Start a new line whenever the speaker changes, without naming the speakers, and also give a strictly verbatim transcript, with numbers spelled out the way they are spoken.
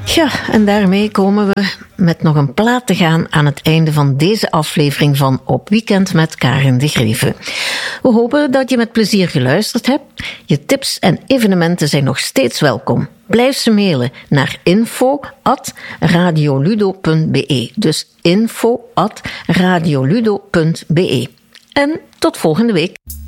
Ja, en daarmee komen we met nog een plaat te gaan aan het einde van deze aflevering van Op Weekend met Karin de Greeve. We hopen dat je met plezier geluisterd hebt. Je tips en evenementen zijn nog steeds welkom. Blijf ze mailen naar info at radioludo punt be. Dus info at radioludo punt be. En tot volgende week.